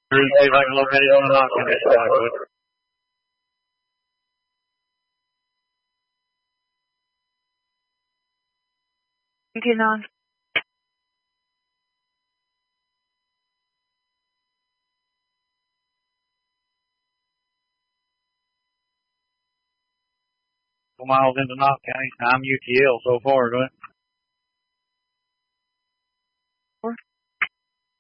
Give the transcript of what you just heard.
Thursday, like already on and off in this Dogwood. Get on. Miles into Knox County. I'm UTL so far, doing it.